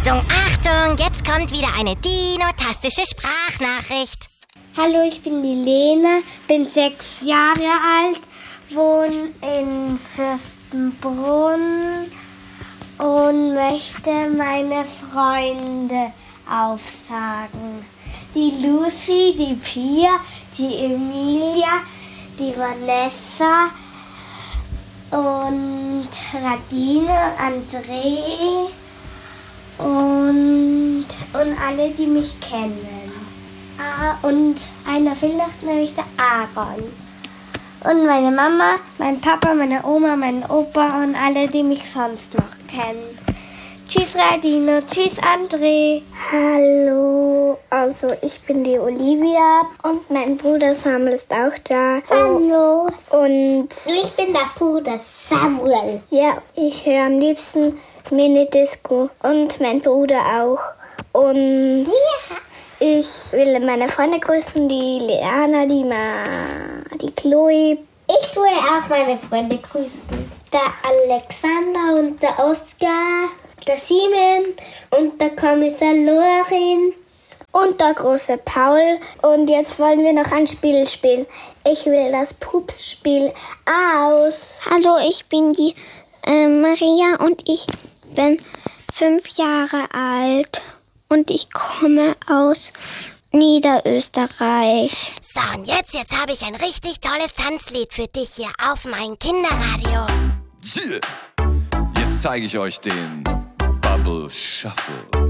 Achtung, Achtung, jetzt kommt wieder eine dinotastische Sprachnachricht. Hallo, ich bin die Lena, bin 6 Jahre alt, wohne in Fürstenbrunn und möchte meine Freunde aufsagen. Die Lucy, die Pia, die Emilia, die Vanessa und Radine, André und alle, die mich kennen. Und einer fehlt noch, nämlich der Aaron. Und meine Mama, mein Papa, meine Oma, mein Opa und alle, die mich sonst noch kennen. Tschüss Radine, tschüss André. Hallo, also ich bin die Olivia und mein Bruder Samuel ist auch da. Hallo. Und Ich bin der Bruder Samuel. ja, ich höre am liebsten Minidisco und mein Bruder auch. Und ich will meine Freunde grüßen, die Leana, die Chloe. Ich tue auch meine Freunde grüßen. Der Alexander und der Oskar, der Simon und der Kommissar Lorenz. Und der große Paul. Und jetzt wollen wir noch ein Spiel spielen. Ich will das Pupsspiel aus. Hallo, ich bin die Maria und ich bin 5 Jahre alt. Und ich komme aus Niederösterreich. So, und jetzt habe ich ein richtig tolles Tanzlied für dich hier auf mein Kinderradio. Yeah. Jetzt zeige ich euch den Bubble Shuffle.